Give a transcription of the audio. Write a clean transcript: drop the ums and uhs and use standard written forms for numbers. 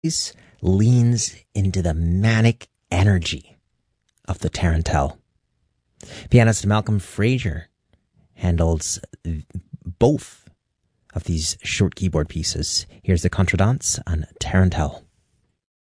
leans into the manic energy of the tarantelle. Pianist Malcolm Fraser handles both of these short keyboard pieces. Here's the Contredanse on tarantelle.